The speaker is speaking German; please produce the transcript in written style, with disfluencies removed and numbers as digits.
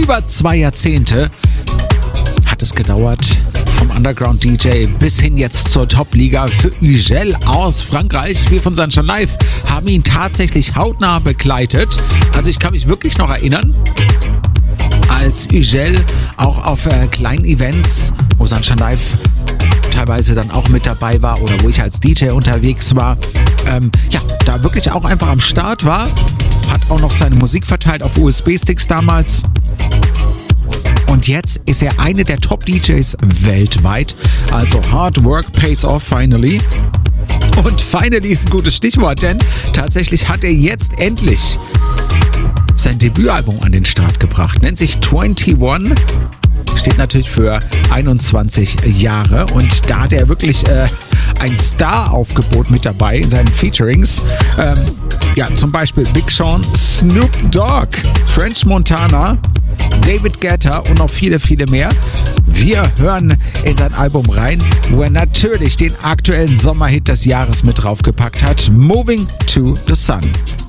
Über 2 Jahrzehnte hat es gedauert, vom Underground-DJ bis hin jetzt zur Top-Liga für Ugel aus Frankreich. Wir von Sunshine Live haben ihn tatsächlich hautnah begleitet. Also ich kann mich wirklich noch erinnern, als Ugel auch auf kleinen Events, wo Sunshine Live teilweise dann auch mit dabei war oder wo ich als DJ unterwegs war, da wirklich auch einfach am Start war, hat auch noch seine Musik verteilt auf USB-Sticks damals. Und jetzt ist er eine der Top-DJs weltweit. Also Hard Work pays off finally. Und finally ist ein gutes Stichwort, denn tatsächlich hat er jetzt endlich sein Debütalbum an den Start gebracht. Nennt sich 21. Steht natürlich für 21 Jahre. Und da hat er wirklich ein Star-Aufgebot mit dabei in seinen Featurings. Zum Beispiel Big Sean, Snoop Dogg, French Montana, David Guetta und noch viele, viele mehr. Wir hören in sein Album rein, wo er natürlich den aktuellen Sommerhit des Jahres mit draufgepackt hat. Moving to the Sun.